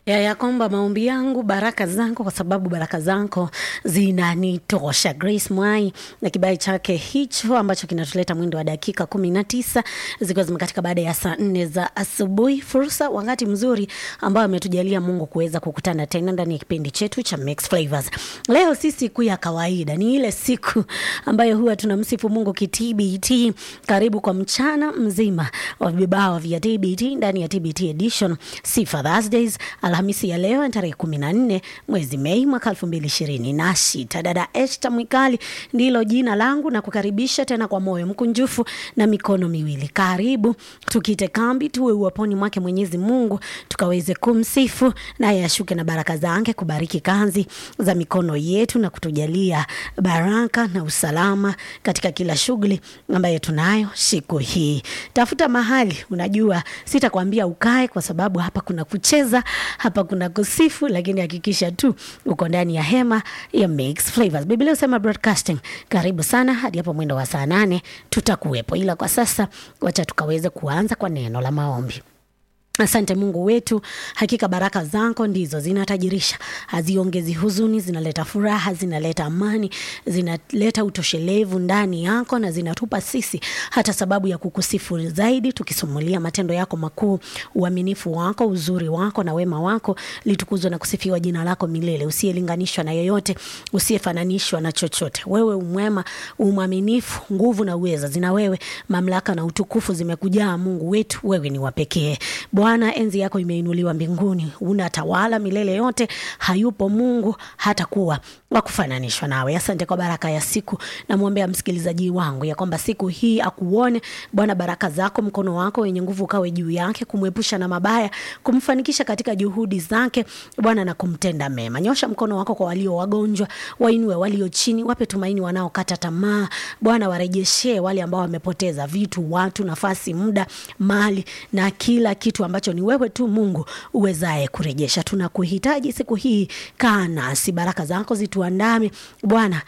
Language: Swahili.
ya kwamba maombi yangu, baraka zako, kwa sababu baraka zako zinanitosha. Grace Mwai na kibali chake hicho ambacho kinatuleta mwendo wa dakika 19 zikiwa zimekatika baada ya saa 4 za asubuhi. Fursa, wakati mzuri ambao ametujalia Mungu kuweza kukutana tena ndani ya kipindi chetu cha Mixed Flavors. Leo si siku ya kawaida, ni ile siku ambayo huwa tunamsifu Mungu kitbt. Karibu kwa mchana mzima wa vibao vya TBT ndani ya TBT edition Sifa Thursdays. Alhamisi ya leo tarehe 14 mwezi Mei mwaka 2026. Dada Esther Mwikali ndilo jina langu, na kukaribisha tena kwa moyo mkunjufu na mikono miwili. Karibu tukite kambi, tuwe uwaponi mwake Mwenyezi Mungu, tukaweze kumsifu na yashuke na baraka zake kubariki kazi za mikono yetu na kutujalia baraka na usalama katika kila shughuli ambayo tunayo siku hii. Tafuta mahali, unajua sitakwambia ukae kwa sababu hapa kuna kucheza, hapa kuna kusifu, lakini hakikisha tu uko ndani ya hema ya Mixed Flavors. Biblia husema broadcasting. Karibu sana hadi hapo mwendo wa saa 8 tutakuwepo, ila kwa sasa wacha tukaweze kuanza kwa neno la maombi. Asante Mungu wetu, hakika baraka zako ndizo zinatajirisha, haziongezi huzuni, zinaleta furaha, zinaleta amani, zinaleta utoshelevu ndani yako, na zinatupa sisi hata sababu ya kukusifu zaidi, tukisumulia matendo yako makuu, uaminifu wako, uzuri wako na wema wako. Litukuzwe na kusifiwa jina lako milele, usiyelinganishwa na yoyote, usiyefananishwa na chochote. Wewe umwema, umwaminifu, nguvu na uweza zina wewe, mamlaka na utukufu zimekujaa Mungu wetu, wewe ni wa pekee. Bwana, enzi yako imeinuliwa mbinguni, unatawala milele yote, hayupo Mungu hata kuwa wa kufananishwa nawe. Asante kwa baraka ya siku, na muombea msikilizaji wangu ya kwamba siku hii akuone Bwana, baraka zako, mkono wako wenye nguvu kawe juu yake, kumwepusha na mabaya, kumfanikisha katika juhudi zake Bwana, na kumtenda mema. Nyosha mkono wako kwa walio wagonjwa, wainue walio chini, wape tumaini wanaokata tamaa Bwana, warejeshe wale ambao wamepoteza vitu, watu, nafasi, muda, mali na kila kitu ambacho ni wewe tu Mungu uwezaye kurejesha. Tunakuhitaji siku hii, kaa nasi, baraka zako zituandame Bwana,